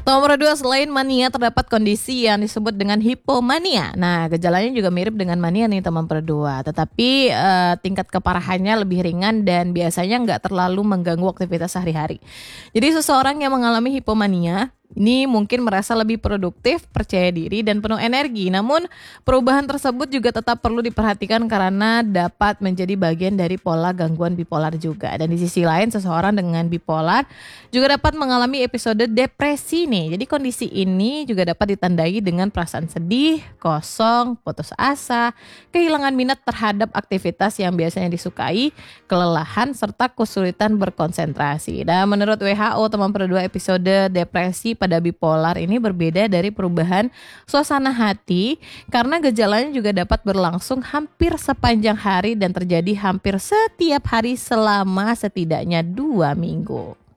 Nomor 2, selain mania terdapat kondisi yang disebut dengan hipomania. Nah, gejalanya juga mirip dengan mania nih teman berdua, tetapi tingkat keparahannya lebih ringan dan biasanya nggak terlalu mengganggu aktivitas sehari-hari. Jadi seseorang yang mengalami hipomania ini mungkin merasa lebih produktif, percaya diri, dan penuh energi. Namun perubahan tersebut juga tetap perlu diperhatikan karena dapat menjadi bagian dari pola gangguan bipolar juga. Dan di sisi lain, seseorang dengan bipolar juga dapat mengalami episode depresi nih. Jadi kondisi ini juga dapat ditandai dengan perasaan sedih, kosong, putus asa, kehilangan minat terhadap aktivitas yang biasanya disukai, kelelahan, serta kesulitan berkonsentrasi. Dan menurut WHO, teman berdua, episode depresi pada bipolar ini berbeda dari perubahan suasana hati karena gejalanya juga dapat berlangsung hampir sepanjang hari dan terjadi hampir setiap hari selama setidaknya 2 minggu.